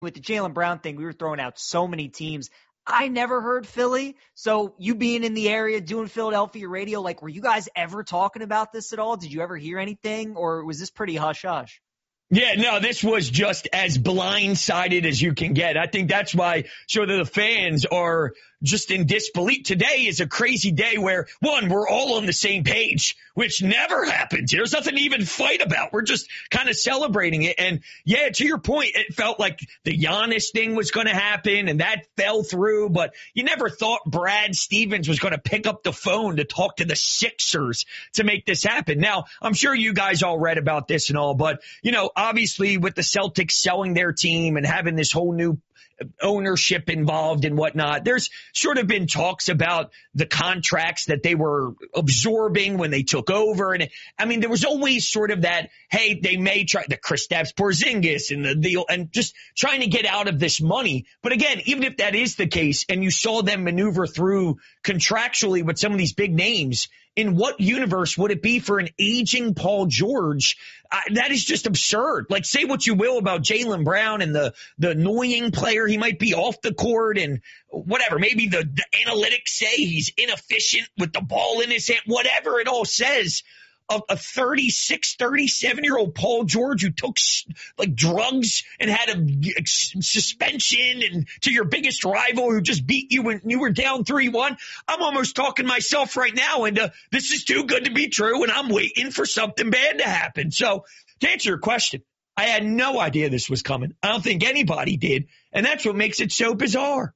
with the Jaylen Brown thing, we were throwing out so many teams. I never heard Philly. So you being in the area, doing Philadelphia radio, like, were you guys ever talking about this at all? Did you ever hear anything, or was this pretty hush-hush? Yeah, no, this was just as blindsided as you can get. I think that's why sort of the fans are just in disbelief. Today is a crazy day where, one, we're all on the same page, which never happens. There's nothing to even fight about. We're just kind of celebrating it. And yeah, to your point, it felt like the Giannis thing was going to happen and that fell through, but you never thought Brad Stevens was going to pick up the phone to talk to the Sixers to make this happen. Now, I'm sure you guys all read about this and all, but obviously with the Celtics selling their team and having this whole new ownership involved and whatnot, there's sort of been talks about the contracts that they were absorbing when they took over. And I mean, there was always sort of that, hey, they may try the Kristaps Porzingis and the deal and just trying to get out of this money. But again, even if that is the case and you saw them maneuver through contractually with some of these big names, in what universe would it be for an aging Paul George? That is just absurd. Like, say what you will about Jaylen Brown and the annoying player he might be off the court and whatever. Maybe the analytics say he's inefficient with the ball in his hand, whatever it all says. A 36, 37-year-old Paul George who took like drugs and had a suspension, and to your biggest rival who just beat you when you were down 3-1. I'm almost talking myself right now into this is too good to be true, and I'm waiting for something bad to happen. So to answer your question, I had no idea this was coming. I don't think anybody did, and that's what makes it so bizarre.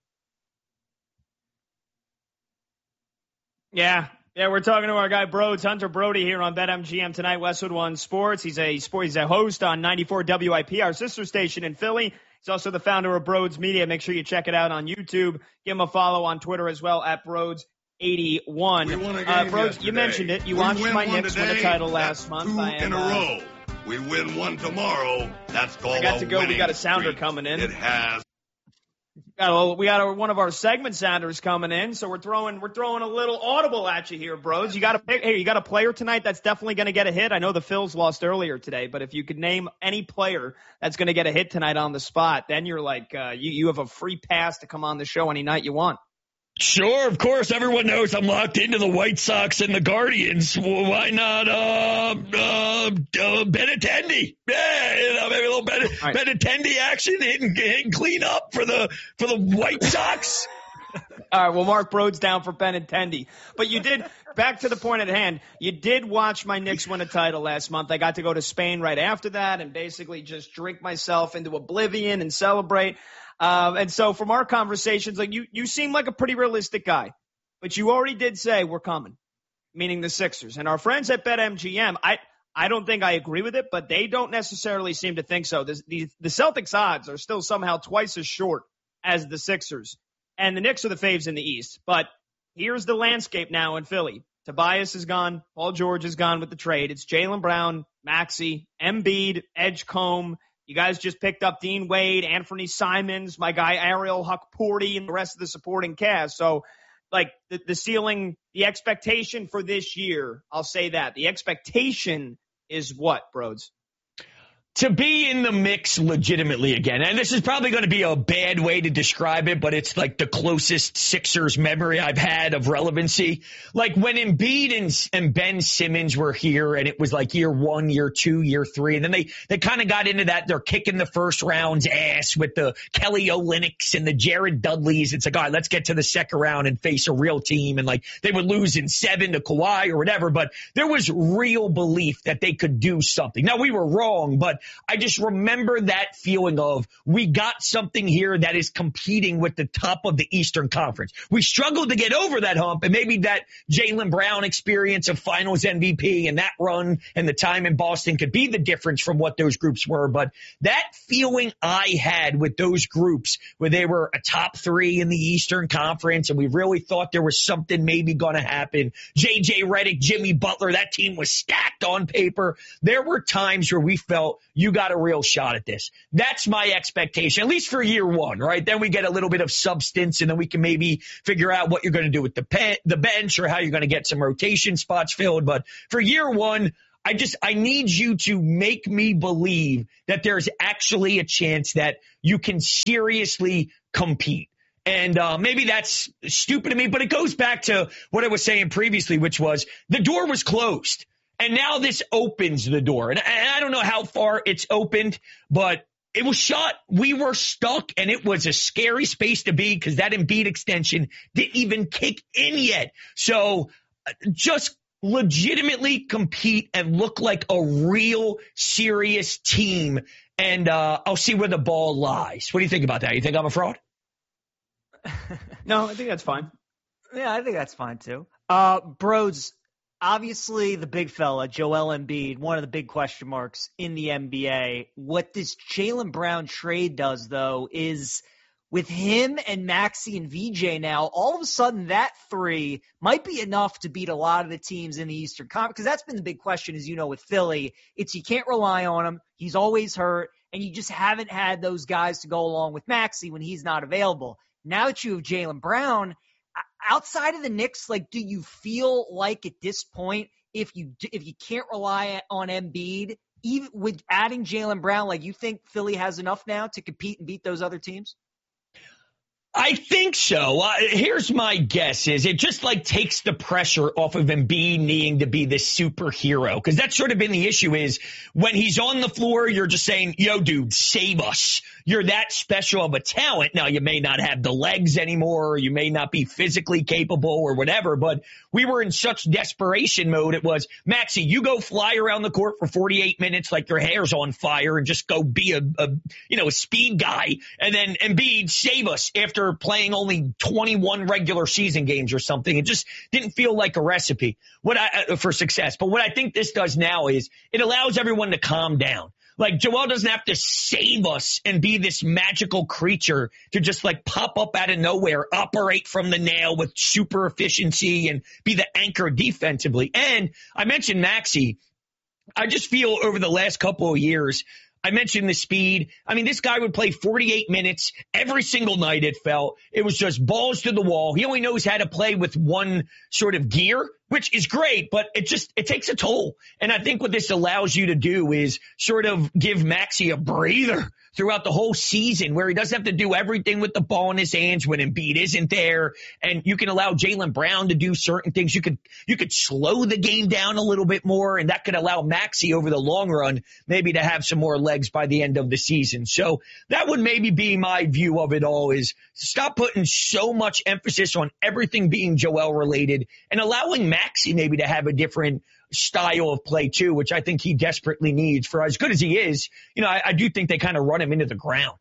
Yeah, we're talking to our guy Broads, Hunter Brody, here on BetMGM tonight, Westwood One Sports. He's a host on 94 WIP, our sister station in Philly. He's also the founder of Broads Media. Make sure you check it out on YouTube. Give him a follow on Twitter as well, at Broads81. Broads, you mentioned it. You watched my Knicks win the title last month. Two in a row. We win one tomorrow. That's called I got to go. winning We got a sounder streak. coming in. It has. We got one of our segment sounders coming in, so we're throwing a little audible at you here, Bros. You got to pick. Hey, you got a player tonight that's definitely going to get a hit. I know the Phils lost earlier today, but if you could name any player that's going to get a hit tonight on the spot, then you're like you have a free pass to come on the show any night you want. Sure, of course. Everyone knows I'm locked into the White Sox and the Guardians. Well, why not Benintendi? Yeah, maybe a little Benintendi action, hitting clean up for the White Sox. All right, well, Mark Broads down for Benintendi. But you did, back to the point at hand, you did watch my Knicks win a title last month. I got to go to Spain right after that and basically just drink myself into oblivion and celebrate. And so from our conversations, like you seem like a pretty realistic guy, but you already did say we're coming, meaning the Sixers. And our friends at BetMGM, I don't think I agree with it, but they don't necessarily seem to think so. The Celtics odds are still somehow twice as short as the Sixers. And the Knicks are the faves in the East. But here's the landscape now in Philly. Tobias is gone. Paul George is gone with the trade. It's Jaylen Brown, Maxey, Embiid, Edgecombe. You guys just picked up Dean Wade, Anthony Simons, my guy Ariel Hukporti, and the rest of the supporting cast. So, like, the ceiling, the expectation for this year, I'll say that. The expectation is what, Broads? To be in the mix legitimately again. And this is probably going to be a bad way to describe it, but it's like the closest Sixers memory I've had of relevancy. Like when Embiid and Ben Simmons were here and it was like year 1, year 2, year 3. And then they kind of got into that. They're kicking the first round's ass with the Kelly Olynyk's and the Jared Dudleys. It's like, all right, let's get to the second round and face a real team. And like they would lose in 7 to Kawhi or whatever, but there was real belief that they could do something. Now we were wrong, but I just remember that feeling of we got something here that is competing with the top of the Eastern Conference. We struggled to get over that hump, and maybe that Jaylen Brown experience of finals MVP and that run and the time in Boston could be the difference from what those groups were. But that feeling I had with those groups where they were a top 3 in the Eastern Conference and we really thought there was something maybe going to happen. J.J. Redick, Jimmy Butler, that team was stacked on paper. There were times where we felt you got a real shot at this. That's my expectation, at least for year 1, right? Then we get a little bit of substance and then we can maybe figure out what you're going to do with the bench or how you're going to get some rotation spots filled. But for year 1, I need you to make me believe that there's actually a chance that you can seriously compete. And maybe that's stupid of me, but it goes back to what I was saying previously, which was the door was closed. And now this opens the door. And I don't know how far it's opened, but it was shut. We were stuck, and it was a scary space to be because that Embiid extension didn't even kick in yet. So just legitimately compete and look like a real serious team. And I'll see where the ball lies. What do you think about that? You think I'm a fraud? No, I think that's fine. Yeah, I think that's fine too. Broads, obviously the big fella, Joel Embiid, one of the big question marks in the NBA. What this Jaylen Brown trade does, though, is with him and Maxey and VJ now, all of a sudden that three might be enough to beat a lot of the teams in the Eastern Conference. Because that's been the big question, as you know, with Philly. It's you can't rely on him. He's always hurt. And you just haven't had those guys to go along with Maxey when he's not available. Now that you have Jaylen Brown, outside of the Knicks, like, do you feel like at this point, if you can't rely on Embiid, even with adding Jaylen Brown, like, you think Philly has enough now to compete and beat those other teams? I think so. Here's my guess is it just like takes the pressure off of Embiid needing to be this superhero. Because that's sort of been the issue is when he's on the floor, you're just saying, yo, dude, save us. You're that special of a talent. Now, you may not have the legs anymore, or you may not be physically capable or whatever, but we were in such desperation mode. It was, Maxey, you go fly around the court for 48 minutes like your hair's on fire and just go be a speed guy. And then Embiid, save us after playing only 21 regular season games or something. It just didn't feel like a recipe for success. But what I think this does now is it allows everyone to calm down. Like, Joel doesn't have to save us and be this magical creature to just like pop up out of nowhere, operate from the nail with super efficiency and be the anchor defensively. And I mentioned Maxey. I just feel over the last couple of years, I mentioned the speed. I mean, this guy would play 48 minutes every single night, it felt. It was just balls to the wall. He only knows how to play with one sort of gear, which is great, but it takes a toll. And I think what this allows you to do is sort of give Maxey a breather throughout the whole season where he doesn't have to do everything with the ball in his hands when Embiid isn't there. And you can allow Jaylen Brown to do certain things. You could slow the game down a little bit more, and that could allow Maxey over the long run maybe to have some more legs by the end of the season. So that would maybe be my view of it all, is stop putting so much emphasis on everything being Joel related and allowing Maxey maybe to have a different style of play too, which I think he desperately needs. For as good as he is, I do think they kind of run him into the ground.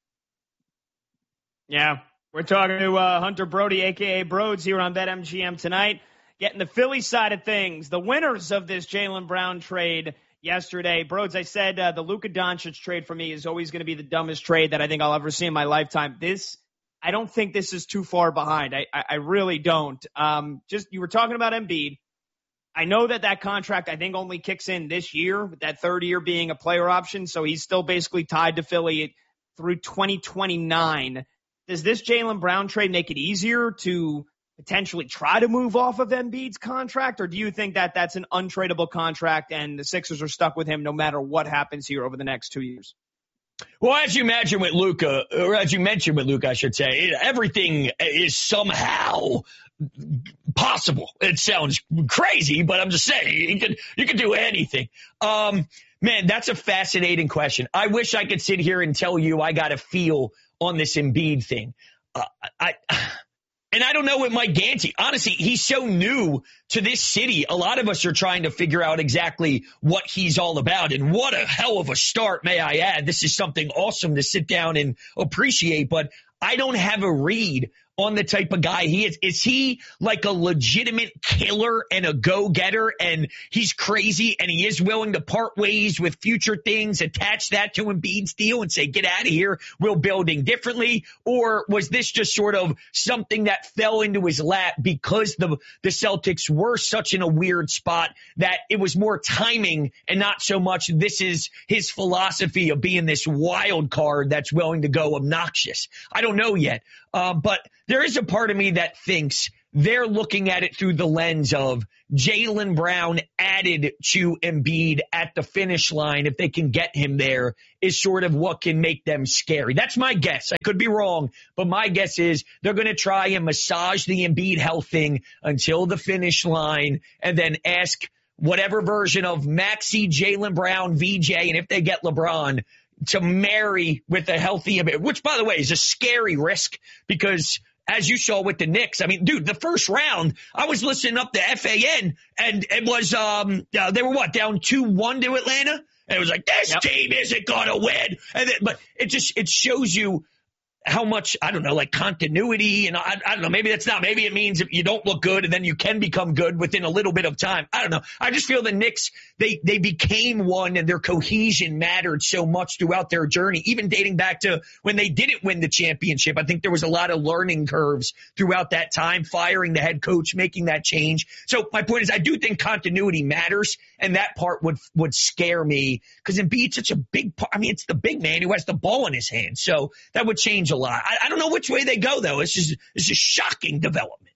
Yeah, we're talking to Hunter Brody, a.k.a. Broads, here on BetMGM tonight, getting the Philly side of things, the winners of this Jaylen Brown trade yesterday. Broads, I said the Luka Doncic trade for me is always going to be the dumbest trade that I think I'll ever see in my lifetime. I don't think this is too far behind. I really don't. You were talking about Embiid. I know that contract, I think, only kicks in this year, with that third year being a player option. So he's still basically tied to Philly through 2029. Does this Jaylen Brown trade make it easier to potentially try to move off of Embiid's contract? Or do you think that that's an untradeable contract and the Sixers are stuck with him no matter what happens here over the next 2 years? Well, as you mentioned with Luka, I should say, everything is somehow possible. It sounds crazy, but I'm just saying you can do anything. Man, that's a fascinating question. I wish I could sit here and tell you I got a feel on this Embiid thing. And I don't know with Mike Ganti. Honestly, he's so new to this city. A lot of us are trying to figure out exactly what he's all about. And what a hell of a start, may I add. This is something awesome to sit down and appreciate. But I don't have a read on the type of guy he is. Is he like a legitimate killer and a go-getter and he's crazy and he is willing to part ways with future things, attach that to Embiid's deal and say, get out of here, we're building differently? Or was this just sort of something that fell into his lap because the Celtics were such in a weird spot that it was more timing and not so much this is his philosophy of being this wild card that's willing to go obnoxious? I don't know yet. But there is a part of me that thinks they're looking at it through the lens of Jaylen Brown added to Embiid at the finish line, if they can get him there, is sort of what can make them scary. That's my guess. I could be wrong, but my guess is they're going to try and massage the Embiid health thing until the finish line and then ask whatever version of Maxey, Jaylen Brown, VJ, and if they get LeBron, to marry with a healthy Embiid, which, by the way, is a scary risk because – as you saw with the Knicks, I mean, dude, the first round, I was listening up to FAN, and it was, they were down 2-1 to Atlanta? And it was like, this team isn't going to win. And then, but it shows you how much, I don't know, like continuity, and I don't know, maybe that's not, maybe it means if you don't look good and then you can become good within a little bit of time. I don't know. I just feel the Knicks, they became one and their cohesion mattered so much throughout their journey, even dating back to when they didn't win the championship. I think there was a lot of learning curves throughout that time, firing the head coach, making that change. So my point is, I do think continuity matters, and that part would scare me because Embiid's such a big part. I mean, it's the big man who has the ball in his hand. So that would change a lot. I don't know which way they go, though. It's just shocking development.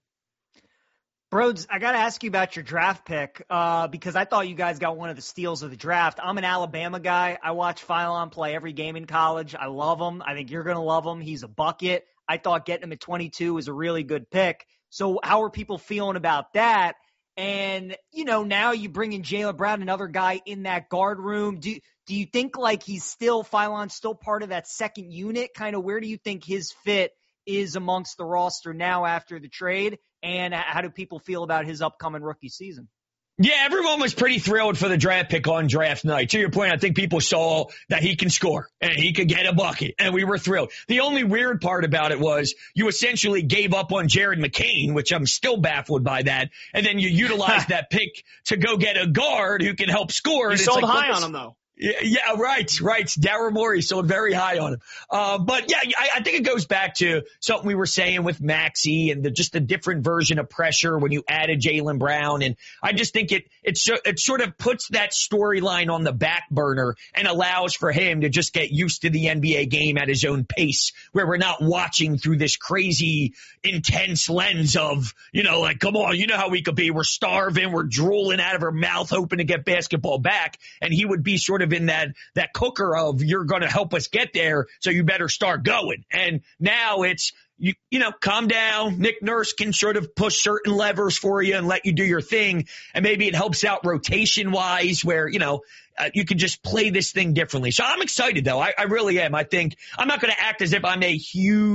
Broads, I got to ask you about your draft pick because I thought you guys got one of the steals of the draft. I'm an Alabama guy. I watch Philon play every game in college. I love him. I think you're going to love him. He's a bucket. I thought getting him at 22 was a really good pick. So how are people feeling about that? And, you know, now you bring in Jaylen Brown, another guy in that guard room. Do you think like Philon's still part of that second unit? Kind of where do you think his fit is amongst the roster now after the trade? And how do people feel about his upcoming rookie season? Yeah, everyone was pretty thrilled for the draft pick on draft night. To your point, I think people saw that he can score and he could get a bucket, and we were thrilled. The only weird part about it was you essentially gave up on Jared McCain, which I'm still baffled by that, and then you utilized that pick to go get a guard who can help score. You sold high on him, though. Yeah, right. Darryl Morey sold very high on him. But yeah, I think it goes back to something we were saying with Maxey and just a different version of pressure when you added Jaylen Brown. And I just think it sort of puts that storyline on the back burner and allows for him to just get used to the NBA game at his own pace, where we're not watching through this crazy, intense lens of, you know, like, come on, you know how we could be. We're starving. We're drooling out of our mouth, hoping to get basketball back. And he would be sort of in that cooker of, you're going to help us get there, so you better start going. And now it's, you know, calm down. Nick Nurse can sort of push certain levers for you and let you do your thing. And maybe it helps out rotation wise where, you know, you can just play this thing differently. So I'm excited, though. I really am. I think I'm not going to act as if I'm a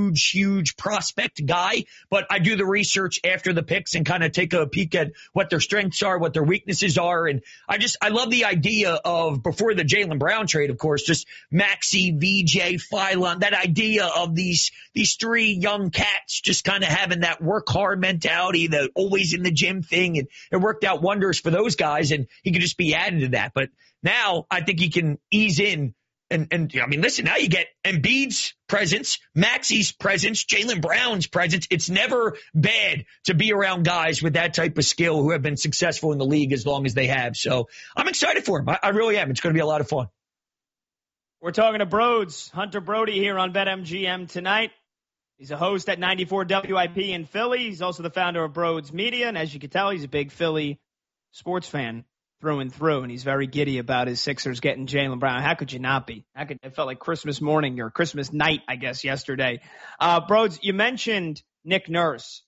huge prospect guy, but I do the research after the picks and kind of take a peek at what their strengths are, what their weaknesses are. And I love the idea of, before the Jaylen Brown trade, of course, just Maxey, VJ, Philon, that idea of these three young cats just kind of having that work hard mentality, the always in the gym thing. And it worked out wonders for those guys, and he could just be added to that. But now I think he can ease in and I mean, listen, now you get Embiid's presence, Maxey's presence, Jaylen Brown's presence. It's never bad to be around guys with that type of skill who have been successful in the league as long as they have. So I'm excited for him. I really am. It's going to be a lot of fun. We're talking to Broads, Hunter Brody here on BetMGM tonight. He's a host at 94 WIP in Philly. He's also the founder of Broads Media, and as you can tell, he's a big Philly sports fan through and through, and he's very giddy about his Sixers getting Jaylen Brown. How could you not be? It felt like Christmas morning or Christmas night, I guess, yesterday. Broads, you mentioned Nick Nurse.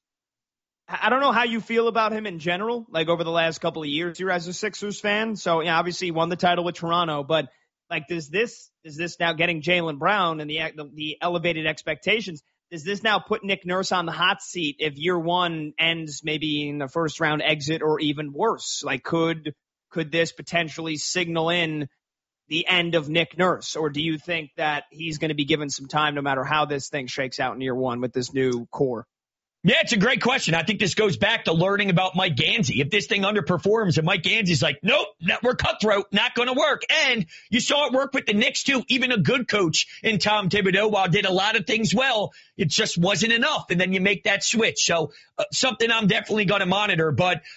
I don't know how you feel about him in general, like over the last couple of years. You're as a Sixers fan, so yeah, obviously he won the title with Toronto, but like, does this now getting Jaylen Brown and the elevated expectations, does this now put Nick Nurse on the hot seat if year one ends maybe in the first round exit or even worse? Like, could this potentially signal in the end of Nick Nurse? Or do you think that he's going to be given some time no matter how this thing shakes out in year one with this new core? Yeah, it's a great question. I think this goes back to learning about Mike Gansey. If this thing underperforms and Mike Gansey's like, nope, we're cutthroat, not going to work. And you saw it work with the Knicks too. Even a good coach in Tom Thibodeau, while did a lot of things well, it just wasn't enough. And then you make that switch. So something I'm definitely going to monitor. But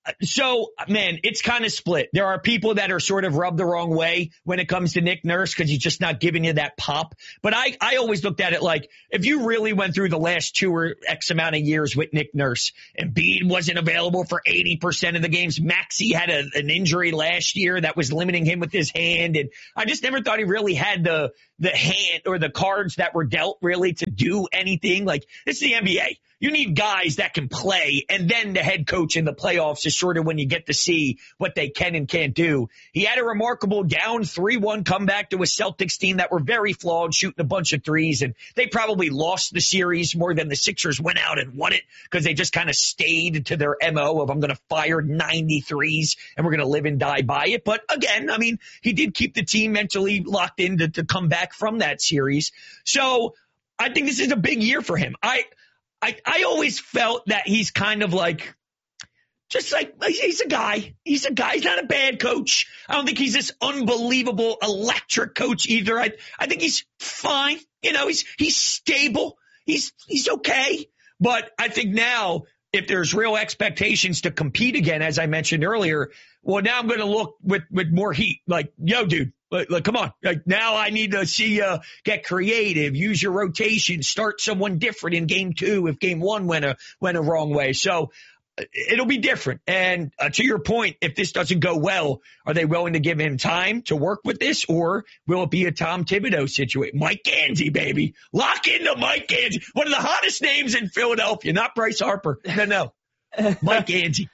So, man, it's kind of split. There are people that are sort of rubbed the wrong way when it comes to Nick Nurse because he's just not giving you that pop. But I always looked at it like if you really went through the last 2 or X amount of years with Nick Nurse, Embiid wasn't available for 80% of the games. Maxey had an injury last year that was limiting him with his hand. And I just never thought he really had the hand or the cards that were dealt really to do anything. Like, this is the NBA. You need guys that can play, and then the head coach in the playoffs is sort of when you get to see what they can and can't do. He had a remarkable down 3-1 comeback to a Celtics team that were very flawed, shooting a bunch of threes, and they probably lost the series more than the Sixers went out and won it because they just kind of stayed to their MO of I'm going to fire 93s and we're going to live and die by it. But again, I mean, he did keep the team mentally locked in to come back from that series. So I think this is a big year for him. I always felt that he's kind of like, just like, he's a guy. He's a guy. He's not a bad coach. I don't think he's this unbelievable electric coach either. I think he's fine. You know, he's stable. He's okay. But I think now, if there's real expectations to compete again, as I mentioned earlier, well, now I'm going to look with more heat. Like, yo, dude, like, come on. Like, now I need to see you get creative, use your rotation, start someone different in game 2 if game 1 went a wrong way. So it'll be different. And to your point, if this doesn't go well, are they willing to give him time to work with this, or will it be a Tom Thibodeau situation? Mike Gansey, baby. Lock into Mike Gansey. One of the hottest names in Philadelphia, not Bryce Harper. No. Mike Gansey.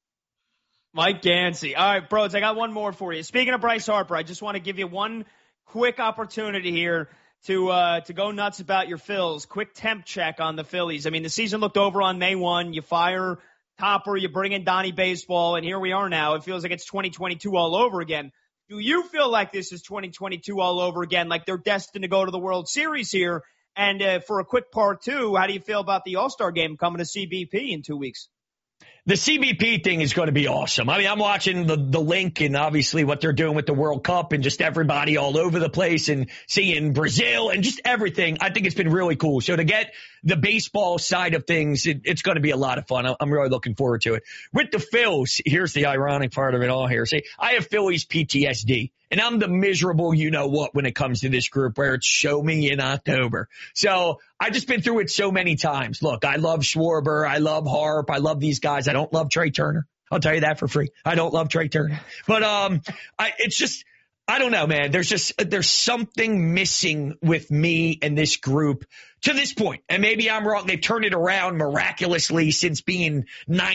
Mike Gansey. All right, bros, I got one more for you. Speaking of Bryce Harper, I just want to give you one quick opportunity here to go nuts about your Phils. Quick temp check on the Phillies. I mean, the season looked over on May 1. You fire Topper, you bring in Donnie Baseball, and here we are now. It feels like it's 2022 all over again. Do you feel like this is 2022 all over again, like they're destined to go to the World Series here? And for a quick part 2, how do you feel about the All-Star game coming to CBP in 2 weeks? The CBP thing is going to be awesome. I mean, I'm watching the link and obviously what they're doing with the World Cup and just everybody all over the place and seeing Brazil and just everything. I think it's been really cool. So to get the baseball side of things, it's going to be a lot of fun. I'm really looking forward to it. With the Phils, here's the ironic part of it all here. See, I have Phillies PTSD. And I'm the miserable you-know-what when it comes to this group where it's show me in October. So I've just been through it so many times. Look, I love Schwarber. I love Harp. I love these guys. I don't love Trey Turner. I'll tell you that for free. I don't love Trey Turner. But it's just, I don't know, man. There's something missing with me and this group to this point. And maybe I'm wrong. They've turned it around miraculously since being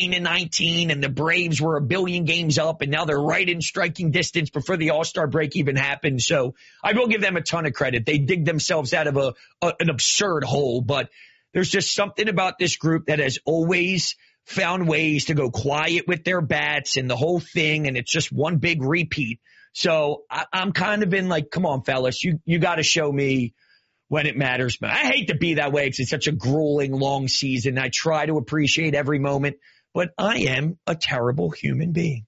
9-19 and the Braves were a billion games up and now they're right in striking distance before the All-Star break even happened. So I will give them a ton of credit. They dig themselves out of an absurd hole, but there's just something about this group that has always found ways to go quiet with their bats and the whole thing. And it's just one big repeat. So I'm kind of in like, come on, fellas, you got to show me when it matters. But I hate to be that way because it's such a grueling, long season. I try to appreciate every moment, but I am a terrible human being.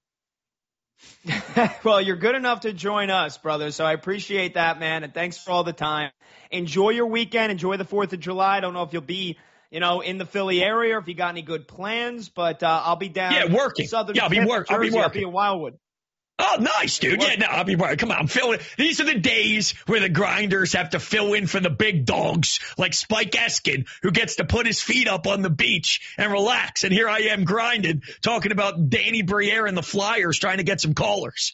Well, you're good enough to join us, brother. So I appreciate that, man. And thanks for all the time. Enjoy your weekend. Enjoy the 4th of July. I don't know if you'll be, in the Philly area or if you got any good plans, but I'll be down. Yeah, working. Southern I'll be working. I'll be in Wildwood. Oh, nice, dude. Yeah, no, I'll be right. Come on, I'm filling. These are the days where the grinders have to fill in for the big dogs like Spike Eskin, who gets to put his feet up on the beach and relax. And here I am grinding, talking about Danny Briere and the Flyers trying to get some callers.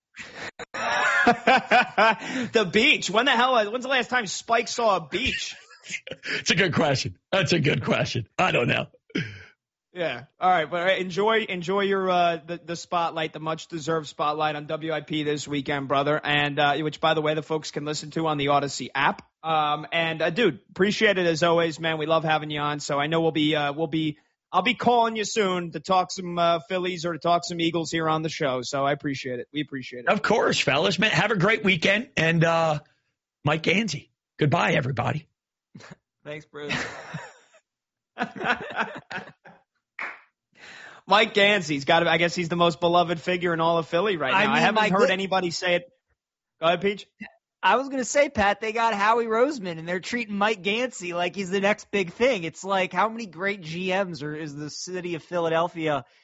The beach. When's the last time Spike saw a beach? It's a good question. That's a good question. I don't know. Yeah. All right. But enjoy your the spotlight, the much deserved spotlight on WIP this weekend, brother. And which, by the way, the folks can listen to on the Odyssey app. Dude, appreciate it as always, man. We love having you on. So I know I'll be calling you soon to talk some Phillies or to talk some Eagles here on the show. So I appreciate it. We appreciate it. Of course, fellas, man. Have a great weekend. And Mike Gansey. Goodbye, everybody. Thanks, Bruce. Mike Gansey's got to, I guess he's the most beloved figure in all of Philly right now. I haven't heard anybody say it. Go ahead, Peach. I was going to say, Pat, they got Howie Roseman, and they're treating Mike Gansey like he's the next big thing. It's like, how many great GMs is the city of Philadelphia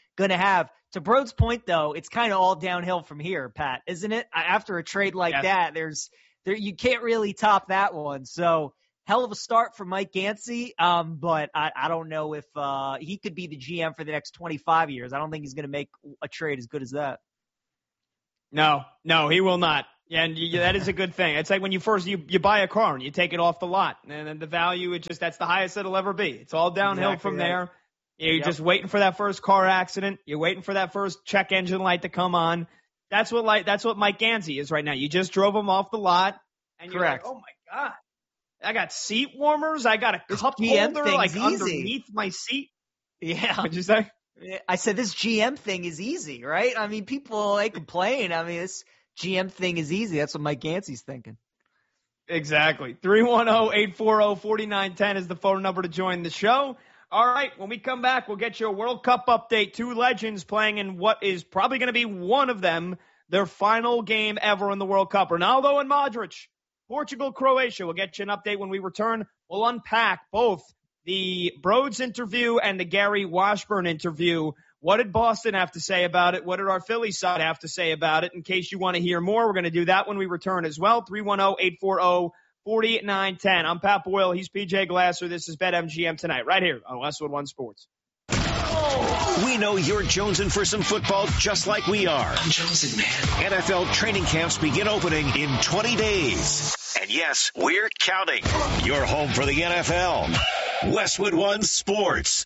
going to have. To Brode's point, though, it's kind of all downhill from here, Pat, isn't it? After a trade like that, you can't really top that one. So hell of a start for Mike Yancey, but I don't know if he could be the GM for the next 25 years. I don't think he's going to make a trade as good as that. No, he will not. And that is a good thing. It's like when you buy a car and you take it off the lot, and then the value, that's the highest it'll ever be. It's all downhill from there. You're just waiting for that first car accident. You're waiting for that first check engine light to come on. That's what Mike Yancey is right now. You just drove him off the lot, and you're like, oh my God, I got seat warmers. I got a cup holder underneath my seat. Yeah. What'd you say? I said this GM thing is easy, right? I mean, people, they complain. I mean, this GM thing is easy. That's what Mike Yancey's thinking. Exactly. 310-840-4910 is the phone number to join the show. All right, when we come back, we'll get you a World Cup update. 2 legends playing in what is probably going to be one of them, their final game ever in the World Cup. Ronaldo and Modric, Portugal, Croatia. We'll get you an update when we return. We'll unpack both the Broads interview and the Gary Washburn interview. What did Boston have to say about it? What did our Philly side have to say about it? In case you want to hear more, we're going to do that when we return as well. 310-840-4910. I'm Pat Boyle. He's PJ Glasser. This is BetMGM tonight, right here on Westwood One Sports. We know you're jonesing for some football just like we are. I'm jonesing, man. NFL training camps begin opening in 20 days. And yes, we're counting. You're home for the NFL. Westwood One Sports.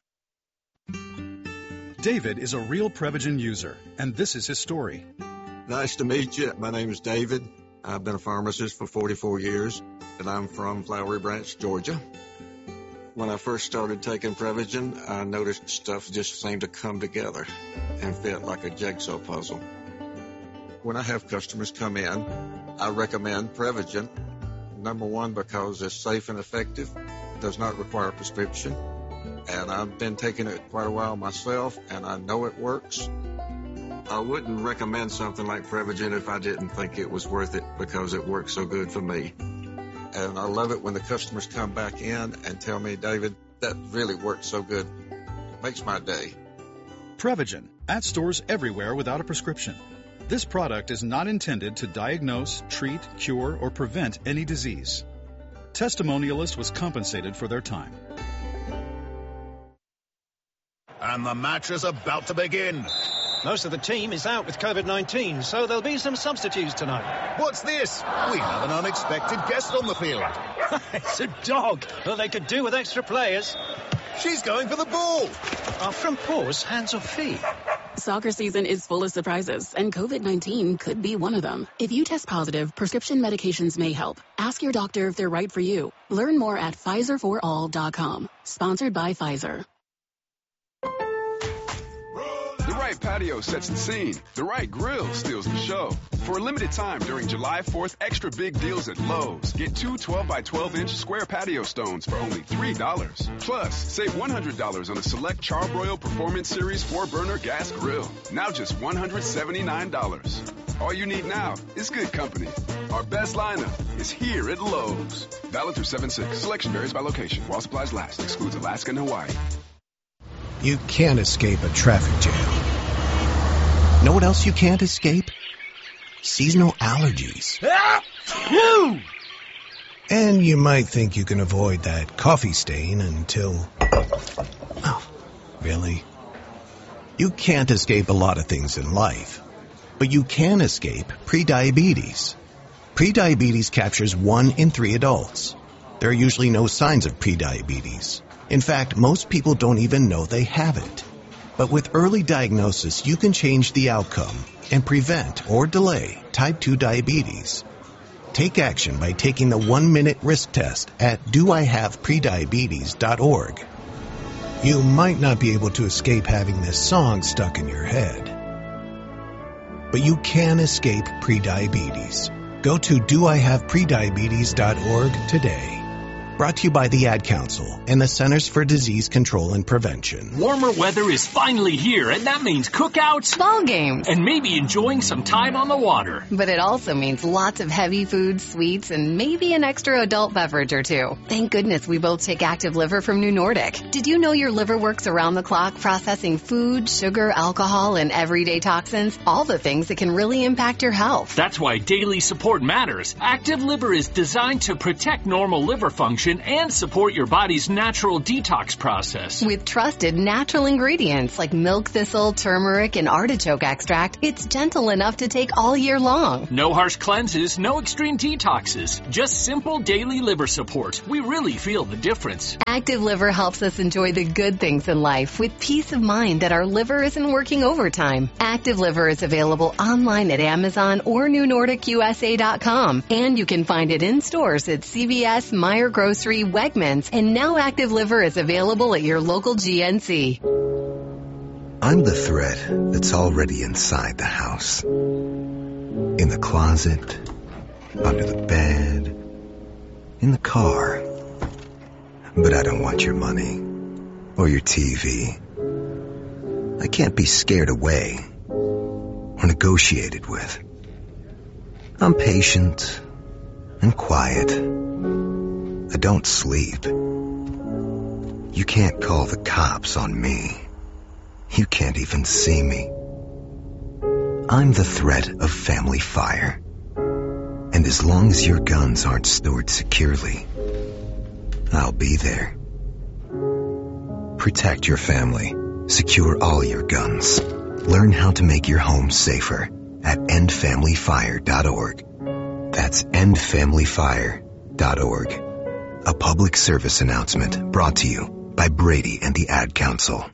David is a real Prevagen user, and this is his story. Nice to meet you. My name is David. I've been a pharmacist for 44 years, and I'm from Flowery Branch, Georgia. When I first started taking Prevagen, I noticed stuff just seemed to come together and fit like a jigsaw puzzle. When I have customers come in, I recommend Prevagen. Number one, because it's safe and effective, does not require a prescription, and I've been taking it quite a while myself, and I know it works. I wouldn't recommend something like Prevagen if I didn't think it was worth it because it works so good for me. And I love it when the customers come back in and tell me, David, that really worked so good. It makes my day. Prevagen, at stores everywhere without a prescription. This product is not intended to diagnose, treat, cure, or prevent any disease. Testimonialist was compensated for their time. And the match is about to begin. Most of the team is out with COVID-19, so there'll be some substitutes tonight. What's this? We have an unexpected guest on the field. It's a dog. Well, they could do with extra players. She's going for the ball. From paws, hands or feet. Soccer season is full of surprises, and COVID-19 could be one of them. If you test positive, prescription medications may help. Ask your doctor if they're right for you. Learn more at PfizerForAll.com. Sponsored by Pfizer. The right patio sets the scene. The right grill steals the show. For a limited time during July 4th, extra big deals at Lowe's. Get 2 12-by-12-inch square patio stones for only $3. Plus, save $100 on a select Charbroil Performance Series 4-burner gas grill. Now just $179. All you need now is good company. Our best lineup is here at Lowe's. Valid through 7/6. Selection varies by location. While supplies last. Excludes Alaska and Hawaii. You can't escape a traffic jam. Know what else you can't escape? Seasonal allergies. And you might think you can avoid that coffee stain until... Oh, really? You can't escape a lot of things in life, but you can escape prediabetes. Prediabetes captures 1 in 3 adults. There are usually no signs of prediabetes. In fact, most people don't even know they have it. But with early diagnosis, you can change the outcome and prevent or delay type 2 diabetes. Take action by taking the 1-minute risk test at doihaveprediabetes.org. You might not be able to escape having this song stuck in your head, but you can escape prediabetes. Go to doihaveprediabetes.org today. Brought to you by the Ad Council and the Centers for Disease Control and Prevention. Warmer weather is finally here, and that means cookouts, ball games, and maybe enjoying some time on the water. But it also means lots of heavy foods, sweets, and maybe an extra adult beverage or two. Thank goodness we both take Active Liver from New Nordic. Did you know your liver works around the clock processing food, sugar, alcohol, and everyday toxins? All the things that can really impact your health. That's why daily support matters. Active Liver is designed to protect normal liver function and support your body's natural detox process. With trusted natural ingredients like milk thistle, turmeric, and artichoke extract, it's gentle enough to take all year long. No harsh cleanses, no extreme detoxes, just simple daily liver support. We really feel the difference. Active Liver helps us enjoy the good things in life with peace of mind that our liver isn't working overtime. Active Liver is available online at Amazon or NewNordicUSA.com, and you can find it in stores at CVS, Meijer Grocery, Wegmans, and now Active Liver is available at your local GNC. I'm the thread that's already inside the house. In the closet, under the bed, in the car. But I don't want your money or your TV. I can't be scared away or negotiated with. I'm patient and quiet. I don't sleep. You can't call the cops on me. You can't even see me. I'm the threat of family fire. And as long as your guns aren't stored securely, I'll be there. Protect your family. Secure all your guns. Learn how to make your home safer at endfamilyfire.org. That's endfamilyfire.org. A public service announcement brought to you by Brady and the Ad Council.